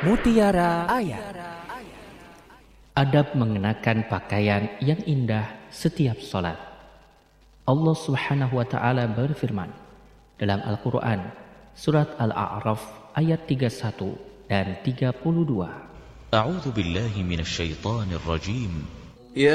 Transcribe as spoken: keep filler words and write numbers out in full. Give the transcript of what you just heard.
Mutiara Ayat. Adab mengenakan pakaian yang indah setiap sholat. Allah Subhanahu wa Ta'ala berfirman dalam Al-Quran, Surat Al-A'raf ayat tiga puluh satu dan tiga puluh dua. A'udzu billahi minasyaitonir rajim.